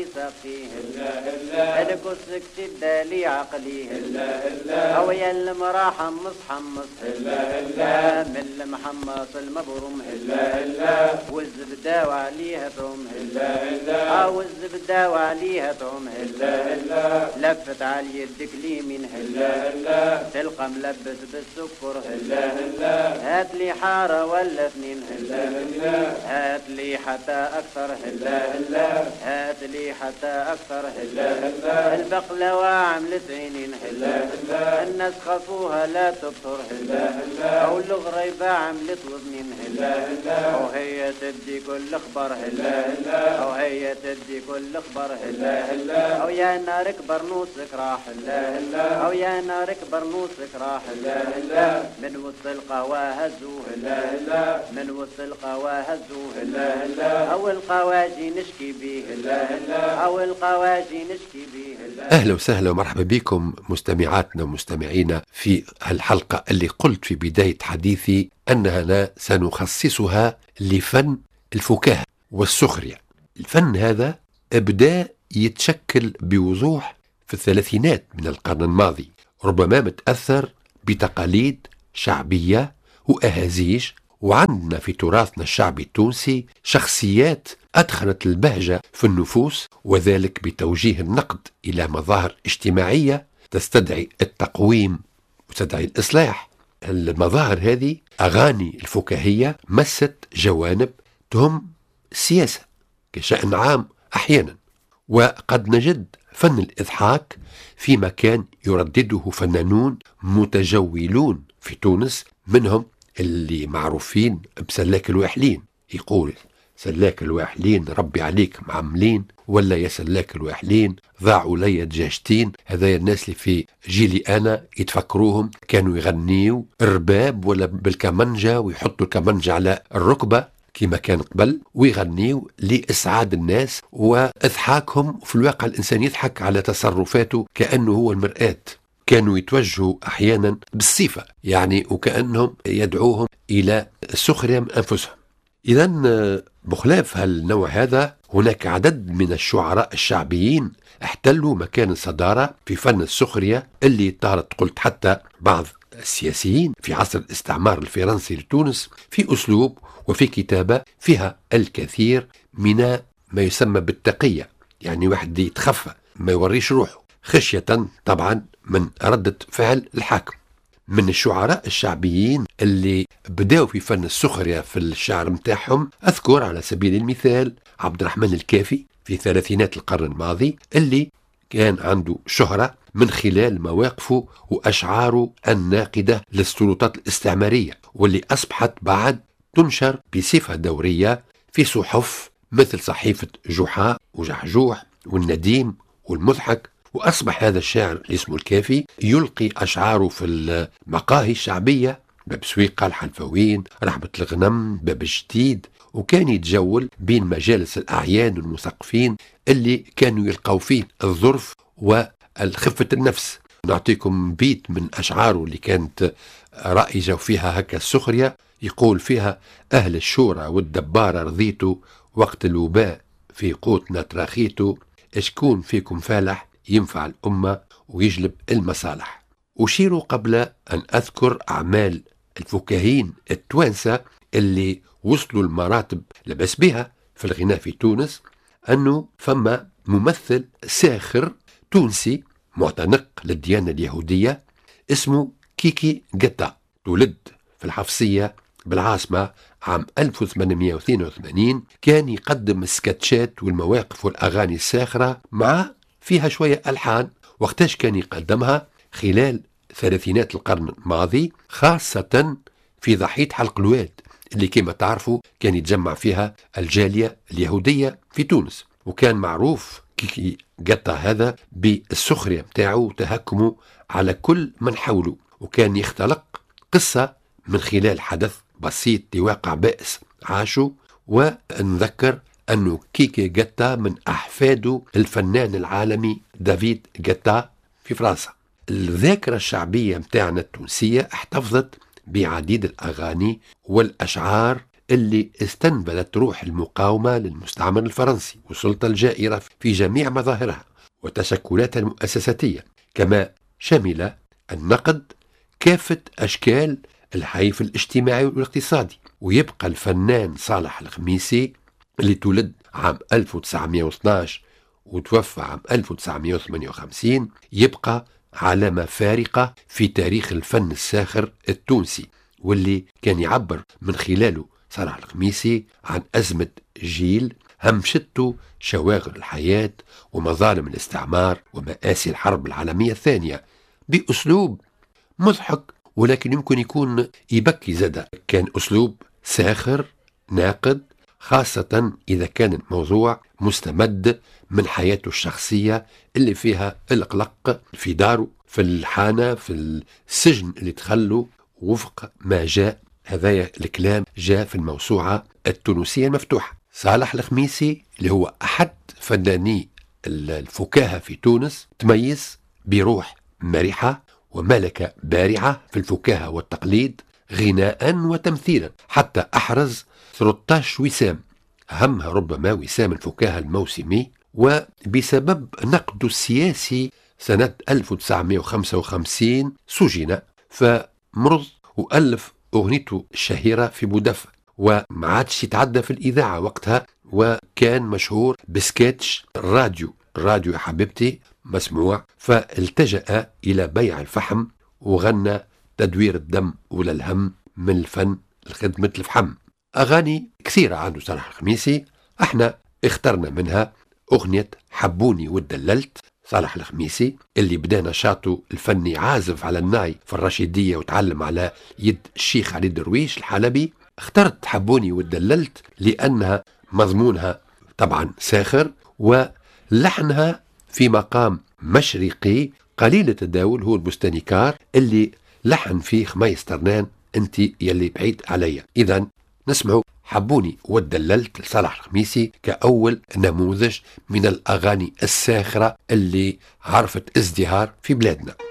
سقيه الكسك تدالي عقليه أو يا المرا حمص من المحمص المبروم والزبدة وعليها ثوم أو الزبدة وعليها ثوم لفت على يدك اليمين تلقى ملبس بالسكر هات لي حارة ولا اثنين هات لي حتى أكثر هات لي حتى أكثر البقلة عملت عينين الناس خافوها لا تبطر أو الغريبة عملت وزنين أو هي تدي كل خبر أو هي تدي كل خبر أو يا نارك برنوسك راح أو يا نارك برنوسك راح من وسط القهوة هزوه من وسط القهوة هزوه أو القواجي نشكي بيه أو القواجي نشكي بيه. أهلا وسهلا ومرحبا بكم مستمعاتنا ومستمعينا في الحلقة اللي قلت في بداية حديثي أننا سنخصصها لفن الفكاهة والسخرية. الفن هذا بدأ يتشكل بوضوح في الثلاثينات من القرن الماضي، ربما متأثر بتقاليد شعبية وأهازيج، وعندنا في تراثنا الشعبي التونسي شخصيات أدخلت البهجة في النفوس، وذلك بتوجيه النقد إلى مظاهر اجتماعية تستدعي التقويم وتستدعي الإصلاح. المظاهر هذه أغاني الفكاهية مست جوانب تهم السياسة كشأن عام أحيانا، وقد نجد فن الإضحاك فيما كان يردده فنانون متجولون في تونس، منهم اللي معروفين بسلاك الواحلين، يقول سلاك الواحلين ربي عليك معملين، ولا يا سلاك الواحلين ضاعوا لي دجاجتين. هذا الناس اللي في جيلي أنا يتفكروهم كانوا يغنيوا الرباب ولا بالكمنجة ويحطوا الكمنجة على الركبة كما كان قبل ويغنيوا لإسعاد الناس وإضحاكهم. في الواقع الإنسان يضحك على تصرفاته كأنه هو المرآة. كانوا يتوجهوا أحيانا بالصفة يعني، وكأنهم يدعوهم إلى السخرية من أنفسهم. إذن بخلاف هالنوع هذا هناك عدد من الشعراء الشعبيين احتلوا مكان الصدارة في فن السخرية، اللي طارت قلت حتى بعض السياسيين في عصر الاستعمار الفرنسي لتونس في أسلوب وفي كتابة فيها الكثير من ما يسمى بالتقية، يعني واحد يتخفى ما يوريش روحه خشية طبعا من ردة فعل الحاكم. من الشعراء الشعبيين اللي بدأوا في فن السخرية في الشعر متاعهم أذكر على سبيل المثال عبد الرحمن الكافي في ثلاثينات القرن الماضي، اللي كان عنده شهرة من خلال مواقفه وأشعاره الناقدة للسلطات الاستعمارية، واللي أصبحت بعد تنشر بصفة دورية في صحف مثل صحيفة جحا وجحجوح والنديم والمضحك. وأصبح هذا الشاعر اللي اسمه الكافي يلقي أشعاره في المقاهي الشعبية، باب سويقة، الحلفوين، رحبة الغنم، باب الجديد، وكان يتجول بين مجالس الأعيان والمثقفين اللي كانوا يلقوا فيه الظرف والخفة النفس. نعطيكم بيت من أشعاره اللي كانت رائجة فيها هكا السخرية، يقول فيها: أهل الشورى والدبارة رضيتوا، وقت الوباء في قوتنا تراخيتوا، اشكون فيكم فالح ينفع الأمة ويجلب المصالح. أشير قبل أن أذكر أعمال الفكاهين التوانسة اللي وصلوا المراتب لبس بها في الغناء في تونس، أنه فما ممثل ساخر تونسي معتنق للديانة اليهودية اسمه كيكي جتا، تولد في الحفصية بالعاصمة عام 1882. كان يقدم السكتشات والمواقف والأغاني الساخرة مع فيها شوية ألحان. وقتاش كان يقدمها؟ خلال ثلاثينات القرن الماضي، خاصة في ضحية حلق الواد اللي كما تعرفوا كان يتجمع فيها الجالية اليهودية في تونس. وكان معروف كيكي جتا هذا بالسخرية متاعه وتهكمه على كل من حوله، وكان يختلق قصة من خلال حدث بسيط لواقع بائس عاشوا. ونذكر أنه كيكي جتا من أحفاده الفنان العالمي دافيد جتا في فرنسا. الذاكرة الشعبية متاعنا التونسية احتفظت بعديد الأغاني والأشعار اللي استنبذت روح المقاومة للمستعمر الفرنسي والسلطة الجائرة في جميع مظاهرها وتشكلاتها المؤسساتية، كما شمل النقد كافة أشكال الحيف الاجتماعي والاقتصادي. ويبقى الفنان صالح الخميسي اللي تولد عام 1912 وتوفى عام 1958 يبقى علامة فارقة في تاريخ الفن الساخر التونسي، واللي كان يعبر من خلاله صالح الخميسي عن أزمة جيل همشته شواغل الحياة ومظالم الاستعمار ومآسي الحرب العالمية الثانية بأسلوب مضحك، ولكن يمكن يكون يبكي زادة. كان أسلوب ساخر ناقد، خاصة إذا كان الموضوع مستمد من حياته الشخصية اللي فيها القلق في داره، في الحانة، في السجن اللي تخلوا، وفق ما جاء. هذا الكلام جاء في الموسوعة التونسية المفتوحة. صالح الخميسي اللي هو أحد فناني الفكاهة في تونس، تميز بروح مرحة وملكة بارعة في الفكاهة والتقليد غناء وتمثيلا، حتى أحرز 13 وسام، أهمها ربما وسام الفكاهة الموسمي. وبسبب نقده السياسي سنة 1955 سجن، فمرض وألف أغنيته الشهيرة في بودفة، وما عادش يتعدى في الإذاعة وقتها، وكان مشهور بسكيتش راديو يا حبيبتي مسموع، فالتجأ إلى بيع الفحم وغنى تدوير الدم ولا الهم من الفن لخدمة الفحم. أغاني كثيرة عنده صالح الخميسي، احنا اخترنا منها أغنية حبوني ودللت. صالح الخميسي اللي بدا نشاطه الفني عازف على الناي في الرشيدية وتعلم على يد الشيخ علي درويش الحلبي. اخترت حبوني ودللت لأنها مضمونها طبعا ساخر، ولحنها في مقام مشرقي قليل التداول، هو البستانيكار اللي لحن فيه خميس ترنان انت يلي بعيد عليا. إذا نسمعوا حبوني ودللت لصالح الخميسي كأول نموذج من الأغاني الساخرة اللي عرفت ازدهار في بلادنا.